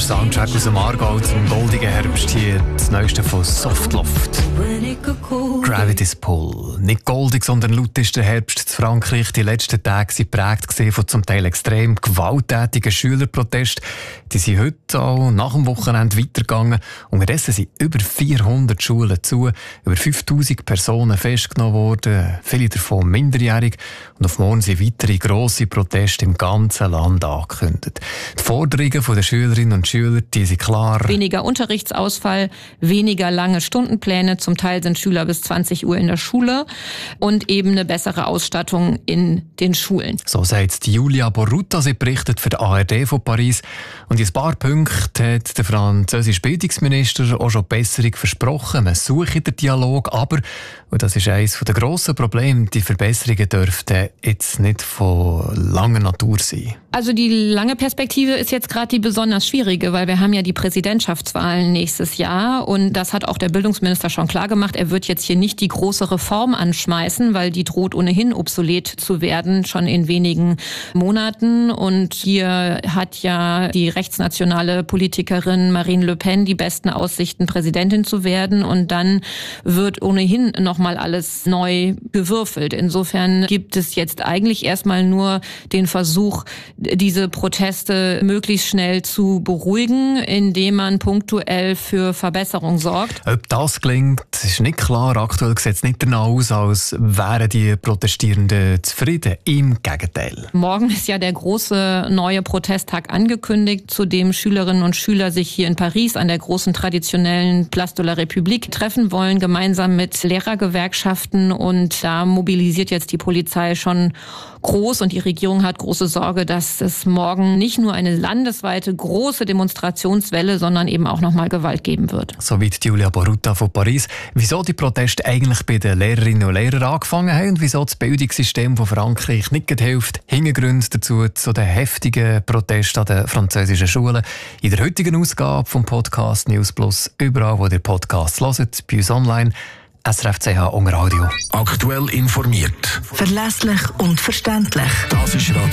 Soundtrack aus dem Aargau zum goldigen Herbst. Hier das Neueste von Softloft. Gravity's Pull. Nicht goldig, sondern laut ist der Herbst in Frankreich. Die letzten Tage waren geprägt von zum Teil extrem gewalttätigen Schülerprotesten. Die sind heute auch nach dem Wochenende weitergegangen. Unterdessen sind über 400 Schulen zu, über 5000 Personen festgenommen worden, viele davon minderjährig. Und auf morgen sind weitere grosse Proteste im ganzen Land angekündigt. Die Forderungen der Schülerinnen und Schüler, die sind klar. Weniger Unterrichtsausfall, weniger lange Stundenpläne, zum Teil sind Schüler bis 20 Uhr in der Schule und eben eine bessere Ausstattung in den Schulen. So sagt Julia Borutta, sie berichtet für die ARD von Paris. Und in ein paar Punkten hat der französische Bildungsminister auch schon Besserung versprochen. Man suche den Dialog, aber, und das ist eines der grossen Probleme, die Verbesserungen dürften jetzt nicht von langer Natur sein. Also die lange Perspektive ist jetzt gerade die besonders schwierige, weil wir haben ja die Präsidentschaftswahlen nächstes Jahr und das hat auch der Bildungsminister schon klar gemacht. Er wird jetzt hier nicht die große Reform anschmeißen, weil die droht ohnehin obsolet zu werden, schon in wenigen Monaten. Und hier hat ja die rechtsnationale Politikerin Marine Le Pen die besten Aussichten, Präsidentin zu werden. Und dann wird ohnehin nochmal alles neu gewürfelt. Insofern gibt es jetzt eigentlich erstmal nur den Versuch, diese Proteste möglichst schnell zu beruhigen, indem man punktuell für Verbesserung sorgt. Ob das gelingt, ist nicht klar. Aktuell sieht es nicht danach aus, als wären die Protestierenden zufrieden. Im Gegenteil. Morgen ist ja der große neue Protesttag angekündigt, zu dem Schülerinnen und Schüler sich hier in Paris an der großen traditionellen Place de la République treffen wollen, gemeinsam mit Lehrergewerkschaften. Und da mobilisiert jetzt die Polizei schon groß und die Regierung hat große Sorge, dass es morgen nicht nur eine landesweite große Demonstrationswelle, sondern eben auch nochmal Gewalt geben wird. Soweit Julia Borutta von Paris. Wieso die Proteste eigentlich bei den Lehrerinnen und Lehrern angefangen haben und wieso das Bildungssystem von Frankreich nicht hilft. Hintergründe dazu zu den heftigen Protesten an den französischen Schulen. In der heutigen Ausgabe vom Podcast News Plus, überall wo ihr Podcasts hört, bei uns online, SRF CH unter Radio. Aktuell informiert. Verlässlich und verständlich. Das ist Radio